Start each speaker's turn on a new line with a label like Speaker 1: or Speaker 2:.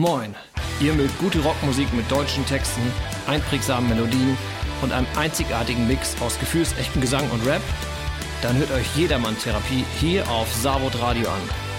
Speaker 1: Moin, ihr mögt gute Rockmusik mit deutschen Texten, einprägsamen Melodien und einem einzigartigen Mix aus gefühlsechtem Gesang und Rap? Dann hört euch Jedermann Therapie hier auf Savod Radio an.